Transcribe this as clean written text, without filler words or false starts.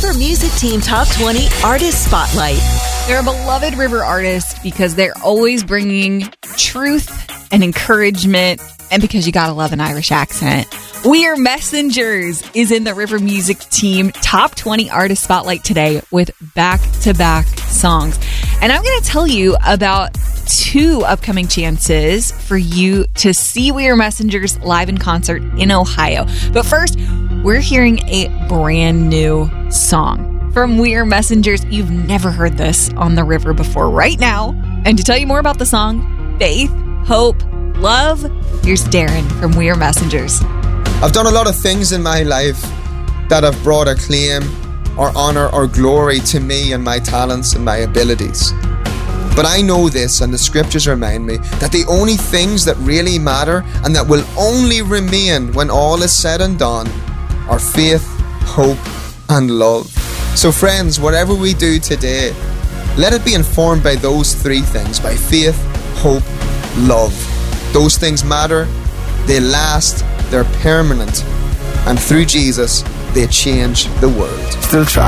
River Music Team Top 20 Artist Spotlight. They're a beloved River artist because they're always bringing truth and encouragement, and because you gotta love an Irish accent. We Are Messengers is in the River Music Team Top 20 Artist Spotlight today with back-to-back songs. And I'm going to tell you about 2 upcoming chances for you to see We Are Messengers live in concert in Ohio. But first, we're hearing a brand new song from We Are Messengers. You've never heard this on the River before right now. And to tell you more about the song, faith, hope, love, here's Darren from We Are Messengers. I've done a lot of things in my life that have brought acclaim or honor or glory to me and my talents and my abilities. But I know this, and the scriptures remind me, that the only things that really matter and that will only remain when all is said and done are faith, hope, and love. So friends, whatever we do today, let it be informed by those 3 things, by faith, hope, love. Those things matter, they last, they're permanent, and through Jesus, they change the world. Still try.